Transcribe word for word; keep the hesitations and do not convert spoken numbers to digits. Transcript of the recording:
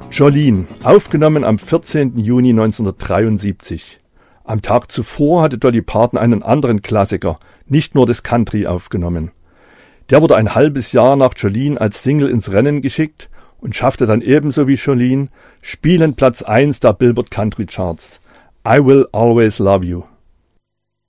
Jolene, aufgenommen am vierzehnten Juni neunzehnhundertdreiundsiebzig. Am Tag zuvor hatte Dolly Parton einen anderen Klassiker, nicht nur des Country, aufgenommen. Der wurde ein halbes Jahr nach Jolene als Single ins Rennen geschickt und schaffte dann ebenso wie Jolene spielend Platz eins der Billboard Country Charts. I Will Always Love You.